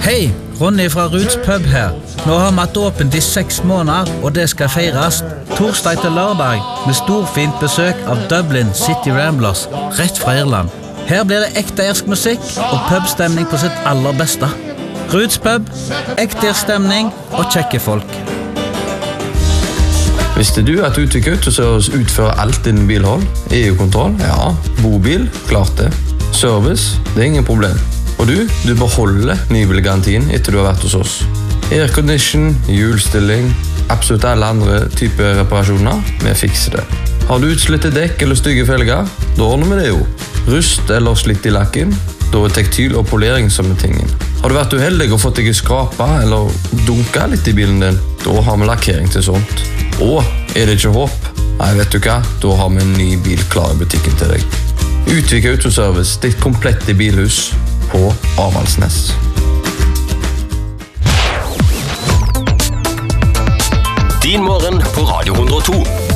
Hei, Ronny fra Ruths Pub her. Nå har vi hatt åpent I 6 måneder, og det skal feires. Torsdag til lørdag, med storfint besøk av Dublin City Ramblers, rett fra Irland. Her blir det ekte irsk musikk og pubstemning på sitt aller beste. Ruths Pub, ekte irsk stemning og kjekke folk. Visste du at Utvik Autoservice utfører alt innen bilhold? EU-kontroll? Ja. Bobil? Klart det. Service? Det ingen problem. Og du beholder nybilgarantien etter du har vært hos oss. Aircondition, hjulstilling, absolutt alle andre typer reparasjoner, vi fikser det. Har du utslitte dekk eller stygge felger? Da ordner vi det jo. Rust eller slitt I lakken? Da tektil og polering som tingen. Har du vært uheldig og fått deg skrapa eller dunka litt I bilen din? Da har vi lakkering til sånt. Og det ikke håp? Nei, vet du hva? Da har vi en ny bil klar I butikken til deg. Utvik Autoservice, ditt komplette bilhus på Avaldsnes. Din morgen på Radio 102.